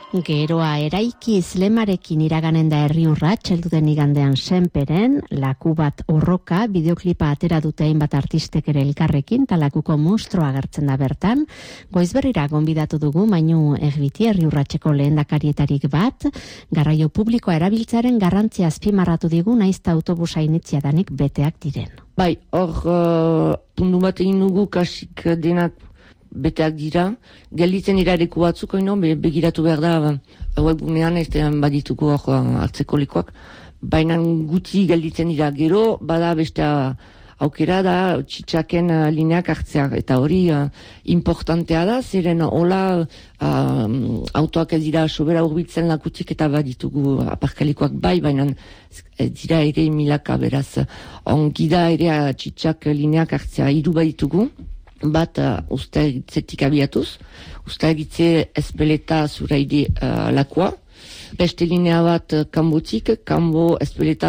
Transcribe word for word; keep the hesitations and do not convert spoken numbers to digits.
Geroa eraikiz lemarekin iraganen da Herriurra, txelduden igandean Senperen, laku bat horroka, bideoklipa atera dute hainbat artistek ere elkarrekin, talakuko monstruoa agertzen da bertan. Goizberrira gonbidatu dugu, Mainu Egbiti, Herriurratxeko lehendakarietarik bat, garraio publikoa erabiltzaren garrantzia azpimarratu digu, naizta autobusa initziadanik beteak diren. Bai, hor, uh, pundu bat egin dugu kasik denak beteak dira, gelditzen dira ereku batzuk, oino, be, begiratu behar da, webgunean ez badituko hor hartzeko likoak, baina guti gelditzen dira gero, bada beste aukera da txitsaken uh, lineak hartzea, eta hori uh, importantea da, zeren hola uh, autoak ez dira sobera urbiltzen lakutik eta baditugu aparkalikoak bai, baina ez dira ere milaka beraz, ongi da ere uh, txitsak lineak hartzea, hiru baditugu, bat uh, usta egitzetik abiatuz, usta egitze Ezpeleta Zuraide uh, lakua, beste linea bat uh, Kanbotik, Kanbo Ezpeleta